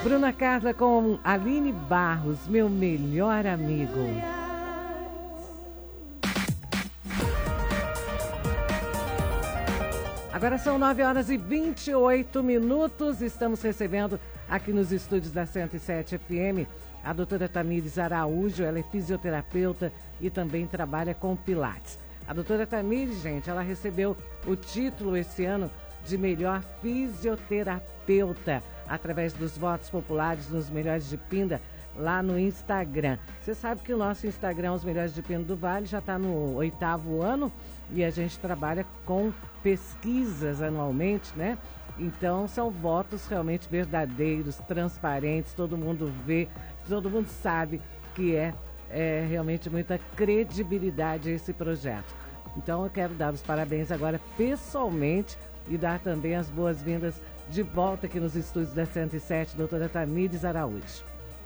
Bruna Carla com Aline Barros, meu melhor amigo. Agora são 9h28. Estamos recebendo aqui nos estúdios da 107 FM a doutora Tamires Araújo. Ela é fisioterapeuta e também trabalha com Pilates. A doutora Tamires, gente, ela recebeu o título esse ano de melhor fisioterapeuta através dos votos populares nos Melhores de Pinda, lá no Instagram. Você sabe que o nosso Instagram, Os Melhores de Pinda do Vale, já está no 8º ano e a gente trabalha com pesquisas anualmente, né? Então, são votos realmente verdadeiros, transparentes, todo mundo vê, todo mundo sabe que é realmente muita credibilidade esse projeto. Então, eu quero dar os parabéns agora pessoalmente e dar também as boas-vindas de volta aqui nos estúdios da 107, doutora Tamires Araújo.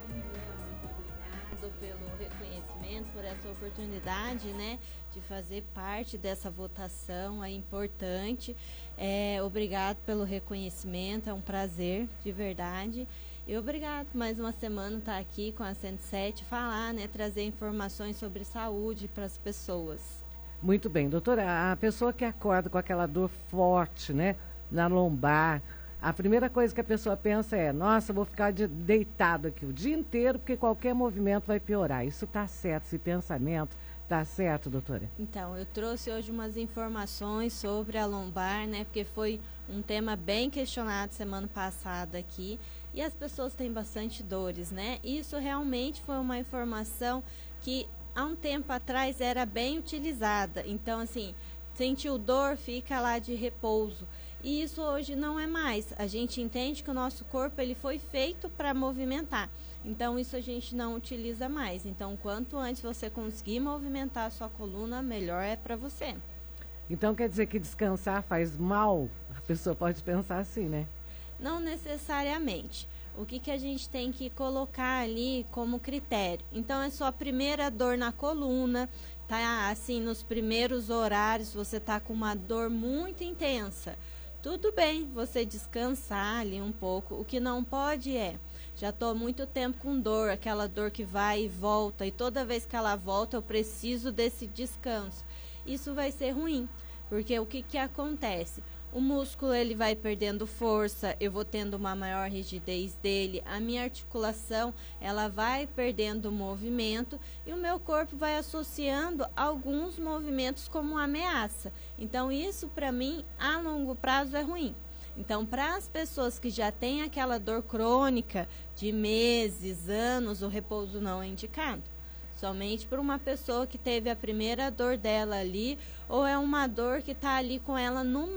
Muito obrigado pelo reconhecimento, por essa oportunidade, né, de fazer parte dessa votação, é importante. Obrigado pelo reconhecimento, é um prazer, de verdade. E obrigado mais uma semana estar aqui com a 107, falar, né, trazer informações sobre saúde para as pessoas. Muito bem, doutora, a pessoa que acorda com aquela dor forte, né, na lombar, a primeira coisa que a pessoa pensa é, nossa, vou ficar deitado aqui o dia inteiro porque qualquer movimento vai piorar. Isso está certo, esse pensamento está certo, doutora? Então, eu trouxe hoje umas informações sobre a lombar, né, porque foi um tema bem questionado semana passada aqui e as pessoas têm bastante dores, né? Isso realmente foi uma informação que há um tempo atrás era bem utilizada. Então, assim, sentiu dor, fica lá de repouso. E isso hoje não é mais. A gente entende que o nosso corpo ele foi feito para movimentar. Então, isso a gente não utiliza mais. Então, quanto antes você conseguir movimentar a sua coluna, melhor é para você. Então, quer dizer que descansar faz mal? A pessoa pode pensar assim, né? Não necessariamente. O que a gente tem que colocar ali como critério? Então, é sua primeira dor na coluna, tá? Assim, nos primeiros horários, você tá com uma dor muito intensa. Tudo bem você descansar ali um pouco. O que não pode já estou muito tempo com dor, aquela dor que vai e volta, e toda vez que ela volta eu preciso desse descanso. Isso vai ser ruim, porque o que acontece? O músculo ele vai perdendo força, eu vou tendo uma maior rigidez dele, a minha articulação ela vai perdendo movimento e o meu corpo vai associando alguns movimentos como ameaça. Então isso para mim a longo prazo é ruim. Então para as pessoas que já têm aquela dor crônica de meses, anos, o repouso não é indicado. Somente por uma pessoa que teve a primeira dor dela ali, ou é uma dor que está ali com ela no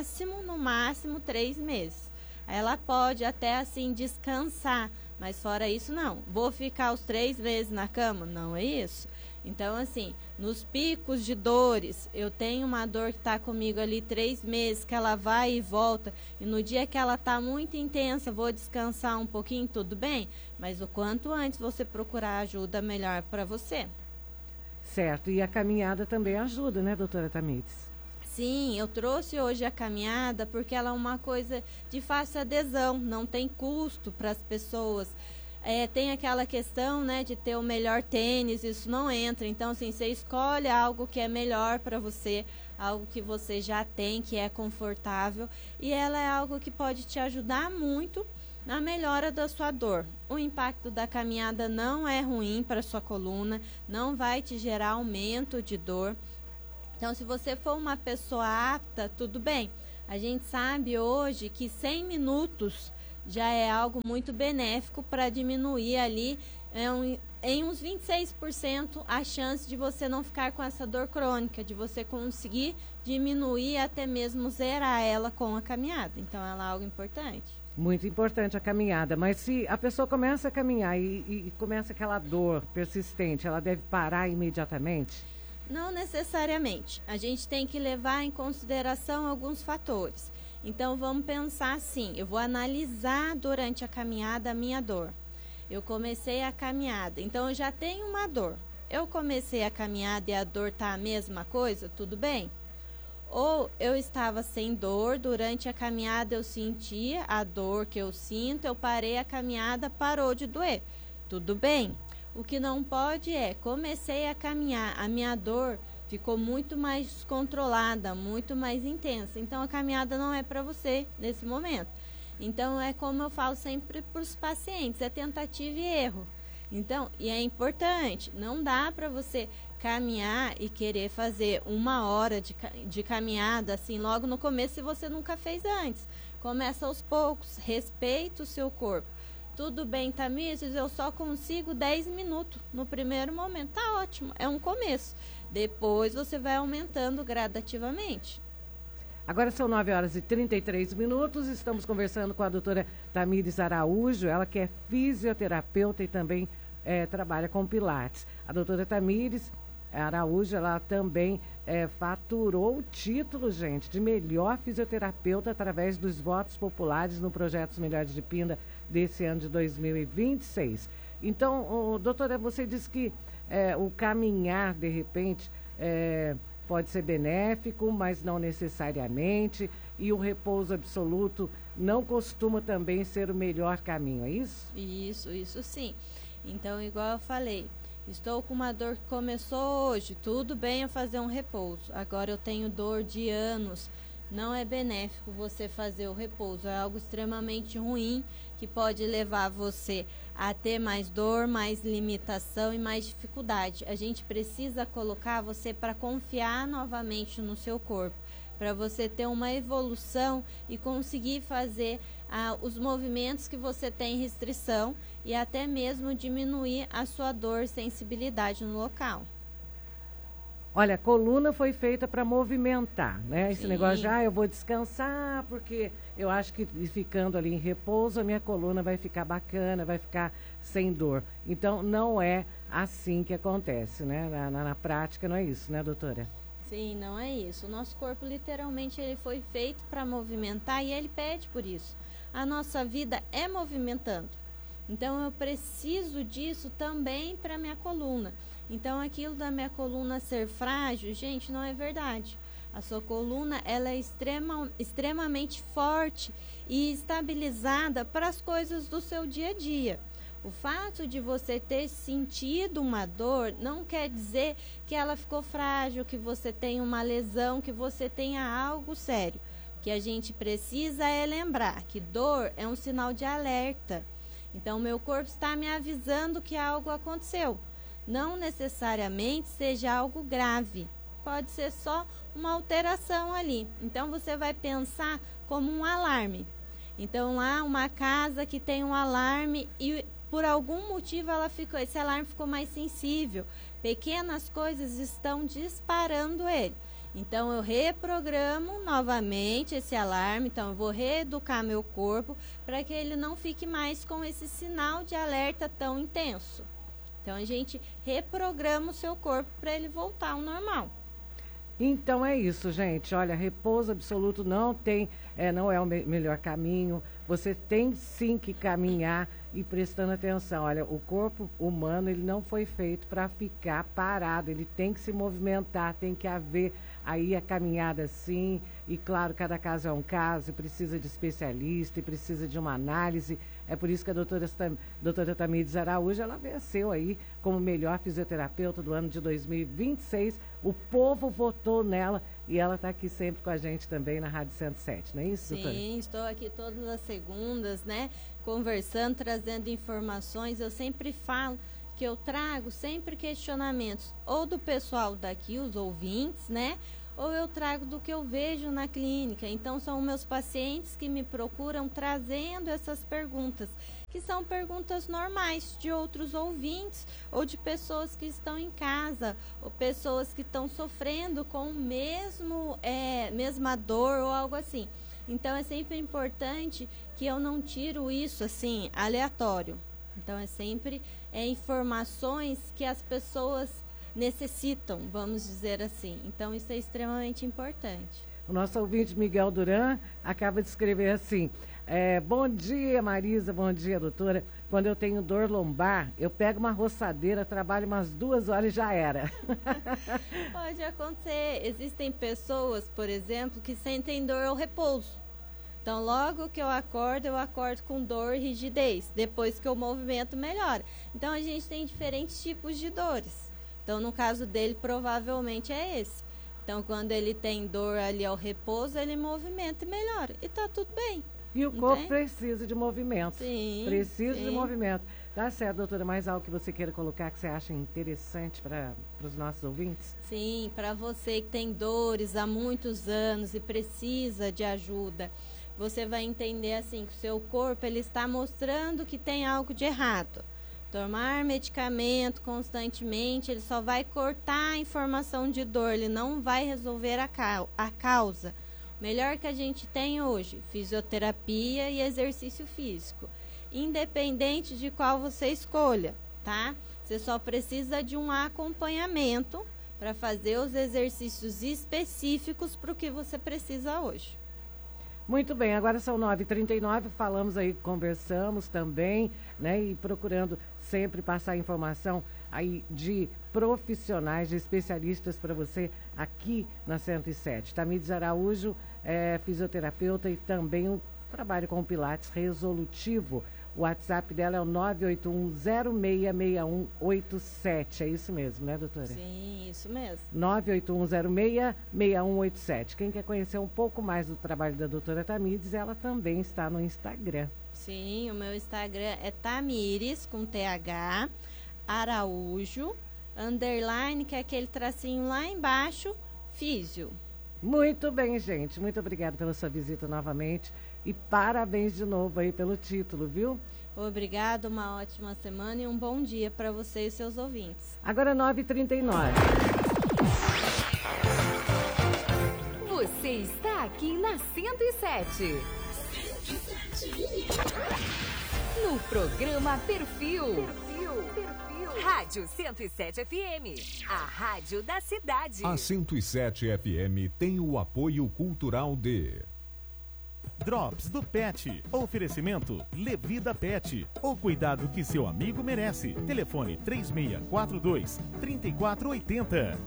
máximo 3 meses. Ela pode até assim descansar, mas fora isso não. Vou ficar os 3 meses na cama? Não é isso. Então assim, nos picos de dores, eu tenho uma dor que está comigo ali 3 meses, que ela vai e volta, e no dia que ela está muito intensa, vou descansar um pouquinho, tudo bem, mas o quanto antes você procurar ajuda, melhor para você. Certo, e a caminhada também ajuda, né, doutora Tamires? Sim, eu trouxe hoje a caminhada porque ela é uma coisa de fácil adesão, não tem custo para as pessoas. Tem aquela questão, né, de ter o melhor tênis, isso não entra. Então, assim, você escolhe algo que é melhor para você, algo que você já tem, que é confortável. E ela é algo que pode te ajudar muito na melhora da sua dor. O impacto da caminhada não é ruim para a sua coluna, não vai te gerar aumento de dor. Então, se você for uma pessoa apta, tudo bem. A gente sabe hoje que 100 minutos já é algo muito benéfico para diminuir ali em uns 26% a chance de você não ficar com essa dor crônica, de você conseguir diminuir até mesmo zerar ela com a caminhada. Então, ela é algo importante. Muito importante a caminhada, mas se a pessoa começa a caminhar e começa aquela dor persistente, ela deve parar imediatamente? Não necessariamente. A gente tem que levar em consideração alguns fatores. Então, vamos pensar assim, eu vou analisar durante a caminhada a minha dor. Eu comecei a caminhada, então eu já tenho uma dor. Eu comecei a caminhada e a dor está a mesma coisa, tudo bem? ou eu estava sem dor, durante a caminhada eu sentia a dor que eu sinto, eu parei a caminhada, parou de doer. Tudo bem. O que não pode é, comecei a caminhar, a minha dor ficou muito mais controlada, muito mais intensa. Então a caminhada não é para você nesse momento. Então é como eu falo sempre para os pacientes, é tentativa e erro. Então, e é importante, não dá para você caminhar e querer fazer 1 hora de caminhada assim logo no começo se você nunca fez antes. Começa aos poucos, respeita o seu corpo. Tudo bem, Tamires, eu só consigo 10 minutos no primeiro momento. Tá ótimo, é um começo. Depois você vai aumentando gradativamente. Agora são 9h33. Estamos conversando com a doutora Tamires Araújo, ela que é fisioterapeuta e também trabalha com Pilates. A doutora Tamires Araújo, ela também faturou o título, gente, de melhor fisioterapeuta através dos votos populares no Projeto Melhores de Pinda desse ano de 2026. Então, doutora, você disse que o caminhar, de repente, pode ser benéfico, mas não necessariamente, e o repouso absoluto não costuma também ser o melhor caminho, é isso? Isso sim. Então, igual eu falei, estou com uma dor que começou hoje, tudo bem eu fazer um repouso. Agora eu tenho dor de anos, não é benéfico você fazer o repouso, é algo extremamente ruim que pode levar você a ter mais dor, mais limitação e mais dificuldade. A gente precisa colocar você para confiar novamente no seu corpo, para você ter uma evolução e conseguir fazer os movimentos que você tem restrição e até mesmo diminuir a sua dor, sensibilidade no local. Olha, a coluna foi feita para movimentar, né? Esse Sim. negócio eu vou descansar, porque eu acho que ficando ali em repouso, a minha coluna vai ficar bacana, vai ficar sem dor. Então, não é assim que acontece, né? Na prática, não é isso, né, doutora? Sim, não é isso. O nosso corpo, literalmente, ele foi feito para movimentar e ele pede por isso. A nossa vida é movimentando. Então, eu preciso disso também para minha coluna. Então, aquilo da minha coluna ser frágil, gente, não é verdade. A sua coluna, ela é extremamente forte e estabilizada para as coisas do seu dia a dia. O fato de você ter sentido uma dor não quer dizer que ela ficou frágil, que você tem uma lesão, que você tenha algo sério. O que a gente precisa é lembrar que dor é um sinal de alerta. Então, meu corpo está me avisando que algo aconteceu. Não necessariamente seja algo grave, pode ser só uma alteração ali. Então, você vai pensar como um alarme. Então, há uma casa que tem um alarme e por algum motivo esse alarme ficou mais sensível. Pequenas coisas estão disparando ele. Então, eu reprogramo novamente esse alarme. Então, eu vou reeducar meu corpo para que ele não fique mais com esse sinal de alerta tão intenso. Então, a gente reprograma o seu corpo para ele voltar ao normal. Então é isso, gente. Olha, repouso absoluto não é o melhor caminho. Você tem sim que caminhar e prestando atenção. Olha, o corpo humano, ele não foi feito para ficar parado. Ele tem que se movimentar, tem que haver aí a caminhada sim. E claro, cada caso é um caso, precisa de especialista e precisa de uma análise. É por isso que a doutora Tamires Araújo, ela venceu aí como melhor fisioterapeuta do ano de 2026. O povo votou nela e ela está aqui sempre com a gente também na Rádio 107, não é isso, doutora? Sim, estou aqui todas as segundas, né, conversando, trazendo informações. Eu sempre falo que eu trago sempre questionamentos ou do pessoal daqui, os ouvintes, né, ou eu trago do que eu vejo na clínica. Então, são meus pacientes que me procuram trazendo essas perguntas, que são perguntas normais de outros ouvintes ou de pessoas que estão em casa, ou pessoas que estão sofrendo com o mesma dor ou algo assim. Então, é sempre importante que eu não tiro isso assim, aleatório. Então, é sempre informações que as pessoas necessitam, vamos dizer assim. Então, isso é extremamente importante. O nosso ouvinte Miguel Duran acaba de escrever assim: Bom dia, Marisa, bom dia, doutora. Quando eu tenho dor lombar, eu pego uma roçadeira, trabalho umas 2 horas e já era. Pode acontecer. Existem pessoas, por exemplo, que sentem dor ao repouso. Então, logo que eu acordo com dor e rigidez. Depois que eu movimento, melhora. Então, a gente tem diferentes tipos de dores. Então, no caso dele, provavelmente é esse. Então, quando ele tem dor ali ao repouso, ele movimenta e melhora. E tá tudo bem. E o corpo precisa de movimento. Sim. Precisa de movimento. Tá certo, doutora. Mais algo que você queira colocar que você acha interessante para os nossos ouvintes? Sim, para você que tem dores há muitos anos e precisa de ajuda, você vai entender assim que o seu corpo ele está mostrando que tem algo de errado. Tomar medicamento constantemente, ele só vai cortar a informação de dor, ele não vai resolver a causa. O melhor que a gente tem hoje, fisioterapia e exercício físico. Independente de qual você escolha, tá? Você só precisa de um acompanhamento para fazer os exercícios específicos para o que você precisa hoje. Muito bem, agora são 9h39, falamos aí, conversamos também, né? E procurando sempre passar informação aí de profissionais, de especialistas para você aqui na 107. Tamires Araújo é fisioterapeuta e também um trabalho com Pilates resolutivo. O WhatsApp dela é o 981066187. É isso mesmo, né, doutora? Sim, isso mesmo. 981066187. Quem quer conhecer um pouco mais do trabalho da doutora Tamires, ela também está no Instagram. Sim, o meu Instagram é Tamires, com TH, Araújo, _, que é aquele tracinho lá embaixo, físio. Muito bem, gente. Muito obrigada pela sua visita novamente. E parabéns de novo aí pelo título, viu? Obrigada, uma ótima semana e um bom dia para você e seus ouvintes. Agora 9h39. Você está aqui na 107. No programa Perfil. Rádio 107 FM, a rádio da cidade. A 107 FM tem o apoio cultural de Drops do Pet. Oferecimento Levida Pet. O cuidado que seu amigo merece. Telefone 3642-3480.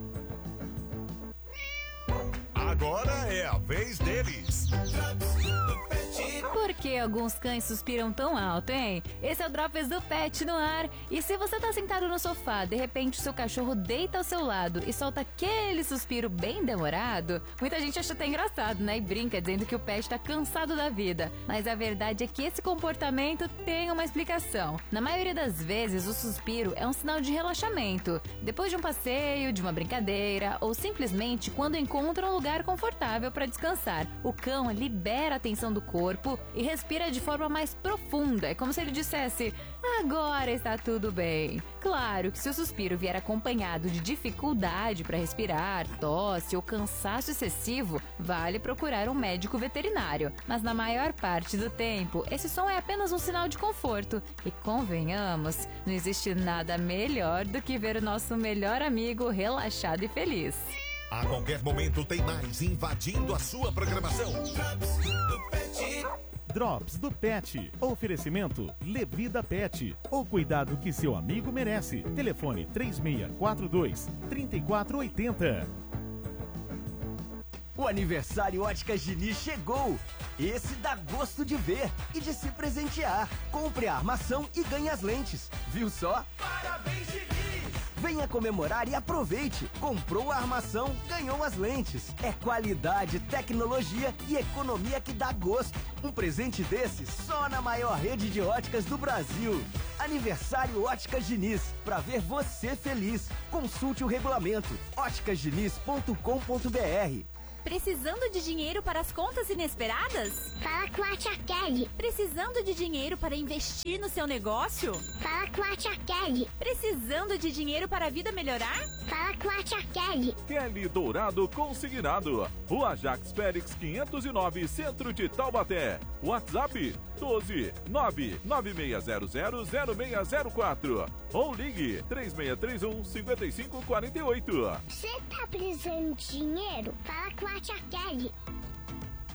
Agora é a vez deles. Por que alguns cães suspiram tão alto, hein? Esse é o Drops do Pet no ar. E se você tá sentado no sofá, de repente o seu cachorro deita ao seu lado e solta aquele suspiro bem demorado, muita gente acha até engraçado, né? E brinca dizendo que o pet tá cansado da vida. Mas a verdade é que esse comportamento tem uma explicação. Na maioria das vezes, o suspiro é um sinal de relaxamento. Depois de um passeio, de uma brincadeira, ou simplesmente quando encontra um lugar confortável para descansar. O cão libera a tensão do corpo e respira de forma mais profunda. É como se ele dissesse: agora está tudo bem. Claro que se o suspiro vier acompanhado de dificuldade para respirar, tosse ou cansaço excessivo, vale procurar um médico veterinário. Mas na maior parte do tempo, esse som é apenas um sinal de conforto. E convenhamos, não existe nada melhor do que ver o nosso melhor amigo relaxado e feliz. A qualquer momento tem mais invadindo a sua programação. Drops do Pet. Oferecimento Levida Pet. O cuidado que seu amigo merece. Telefone 3642-3480. O aniversário Óticas Diniz chegou! Esse dá gosto de ver e de se presentear. Compre a armação e ganhe as lentes. Viu só? Parabéns, Diniz! Venha comemorar e aproveite. Comprou a armação, ganhou as lentes. É qualidade, tecnologia e economia que dá gosto. Um presente desse só na maior rede de óticas do Brasil. Aniversário Óticas Diniz. Pra ver você feliz. Consulte o regulamento. óticasdiniz.com.br. Precisando de dinheiro para as contas inesperadas? Fala com a tia Kelly. Precisando de dinheiro para investir no seu negócio? Fala com a tia Kelly. Precisando de dinheiro para a vida melhorar? Fala com a tia Kelly. Kelly Dourado Consignado. Rua Jacques Félix 509, Centro de Taubaté. WhatsApp 12-996000604. Ou ligue 3631-5548. Você tá precisando de dinheiro? Fala com a tia Kelly.